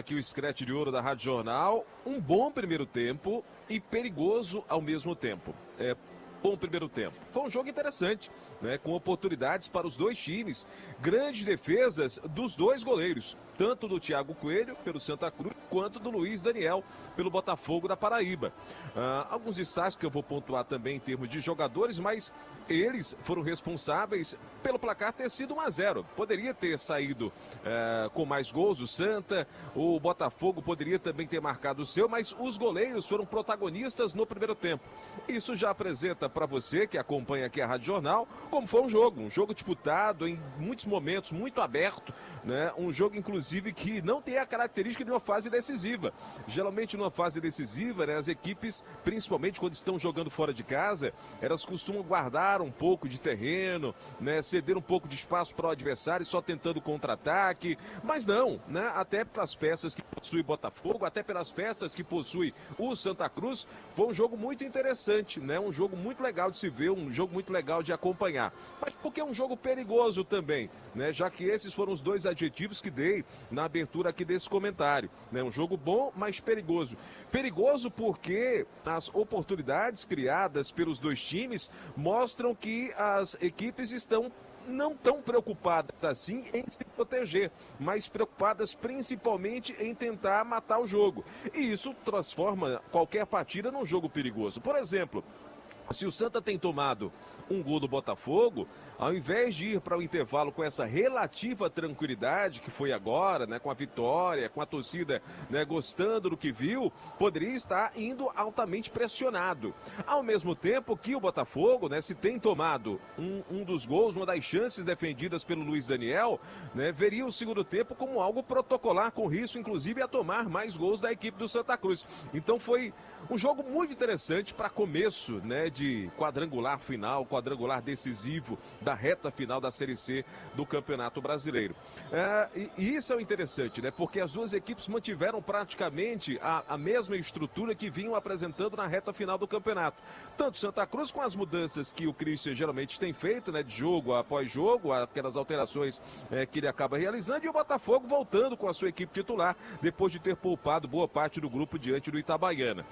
aqui o Scratch de Ouro da Rádio Jornal. Um bom primeiro tempo e perigoso ao mesmo tempo. Bom primeiro tempo. Foi um jogo interessante, né? Com oportunidades para os dois times. Grandes defesas dos dois goleiros, tanto do Thiago Coelho, pelo Santa Cruz, quanto do Luiz Daniel, pelo Botafogo da Paraíba. Alguns destaques que eu vou pontuar também em termos de jogadores, mas eles foram responsáveis pelo placar ter sido 1-0. Poderia ter saído com mais gols o Santa, o Botafogo poderia também ter marcado o seu, mas os goleiros foram protagonistas no primeiro tempo. Isso já apresenta para você que acompanha aqui a Rádio Jornal como foi um jogo disputado em muitos momentos, muito aberto, né? Um jogo inclusive que não tem a característica de uma fase decisiva. Geralmente numa fase decisiva, né, as equipes, principalmente quando estão jogando fora de casa, elas costumam guardar um pouco de terreno, né, ceder um pouco de espaço para o adversário, só tentando contra-ataque, mas não, né, até para as peças que possui Botafogo, até pelas peças que possui o Santa Cruz, foi um jogo muito interessante, né, um jogo muito legal de se ver, um jogo muito legal de acompanhar, mas porque é um jogo perigoso também, né, já que esses foram os dois adjetivos que dei na abertura aqui desse comentário, né, um jogo bom, mas perigoso. Perigoso porque as oportunidades criadas pelos dois times mostram que as equipes estão não tão preocupadas assim em se proteger, mas preocupadas principalmente em tentar matar o jogo. E isso transforma qualquer partida num jogo perigoso. Por exemplo, se o Santa tem tomado um gol do Botafogo, ao invés de ir para o intervalo com essa relativa tranquilidade que foi agora, né, com a vitória, com a torcida, né, gostando do que viu, poderia estar indo altamente pressionado. Ao mesmo tempo que o Botafogo, né, se tem tomado um dos gols, uma das chances defendidas pelo Luiz Daniel, né, veria o segundo tempo como algo protocolar, com risco inclusive a tomar mais gols da equipe do Santa Cruz. Então foi um jogo muito interessante para começo, né, de quadrangular final, quadrangular decisivo da reta final da Série C do Campeonato Brasileiro. E isso é o interessante, né, porque as duas equipes mantiveram praticamente a mesma estrutura que vinham apresentando na reta final do campeonato. Tanto Santa Cruz com as mudanças que o Christian geralmente tem feito, né, de jogo após jogo, aquelas alterações que ele acaba realizando, e o Botafogo voltando com a sua equipe titular, depois de ter poupado boa parte do grupo diante do Itabaiana.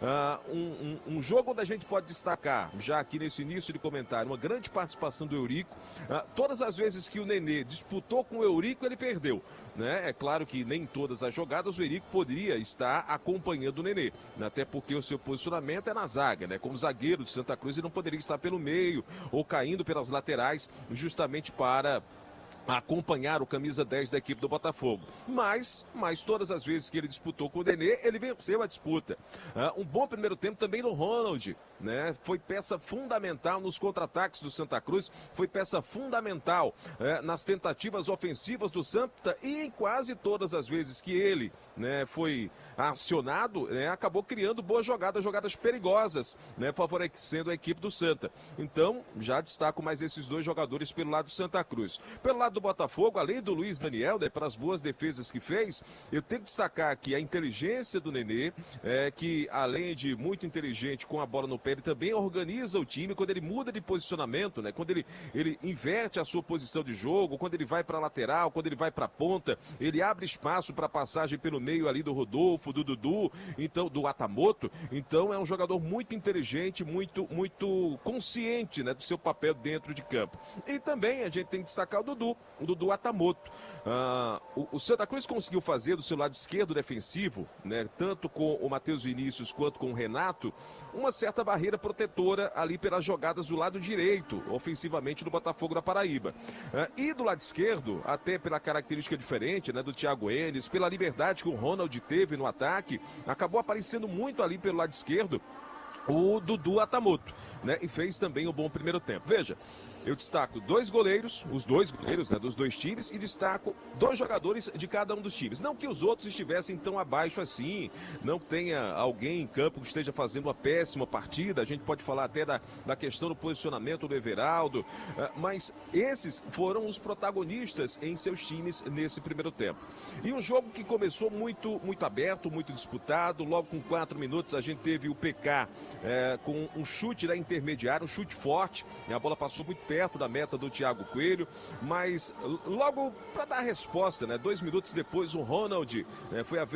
Um jogo onde a gente pode destacar, já aqui nesse início de comentário, uma grande participação do Eurico. Todas as vezes que o Nenê disputou com o Eurico, ele perdeu, né? É claro que nem todas as jogadas o Eurico poderia estar acompanhando o Nenê, até porque o seu posicionamento é na zaga, né? Como zagueiro de Santa Cruz, ele não poderia estar pelo meio ou caindo pelas laterais, justamente para acompanhar o camisa 10 da equipe do Botafogo. Mas todas as vezes que ele disputou com o Nenê, ele venceu a disputa. Um bom primeiro tempo também no Ronald, né? Foi peça fundamental nos contra-ataques do Santa Cruz, foi peça fundamental nas tentativas ofensivas do Santa, e em quase todas as vezes que ele, né, foi acionado, né, acabou criando boas jogadas perigosas, né, favorecendo a equipe do Santa. Então, já destaco mais esses dois jogadores pelo lado do Santa Cruz. Pelo lado do Botafogo, além do Luiz Daniel, né, para as boas defesas que fez, eu tenho que destacar aqui a inteligência do Nenê, que além de muito inteligente com a bola no pé, ele também organiza o time quando ele muda de posicionamento, né, quando ele inverte a sua posição de jogo, quando ele vai para a lateral, quando ele vai para a ponta, ele abre espaço para passagem pelo meio ali do Rodolfo, do Dudu, então do Atamoto. Então é um jogador muito inteligente, muito consciente, né, do seu papel dentro de campo. E também a gente tem que destacar o Dudu Atamoto. O Santa Cruz conseguiu fazer do seu lado esquerdo defensivo, né, tanto com o Matheus Vinícius quanto com o Renato, uma certa barreira protetora ali pelas jogadas do lado direito, ofensivamente do Botafogo da Paraíba. E do lado esquerdo, até pela característica diferente, né, do Thiago Enes, pela liberdade que o Ronald teve no ataque, acabou aparecendo muito ali pelo lado esquerdo o Dudu Atamoto, né, e fez também um bom primeiro tempo. Veja, eu destaco os dois goleiros, né, dos dois times, e destaco dois jogadores de cada um dos times. Não que os outros estivessem tão abaixo assim, não tenha alguém em campo que esteja fazendo uma péssima partida, a gente pode falar até da questão do posicionamento do Everaldo, mas esses foram os protagonistas em seus times nesse primeiro tempo. E um jogo que começou muito aberto, muito disputado, logo com 4 minutos a gente teve o PK com um chute da intermediária, um chute forte, e a bola passou muito perto da meta do Thiago Coelho, mas logo para dar a resposta, né, 2 minutos depois o Ronald foi a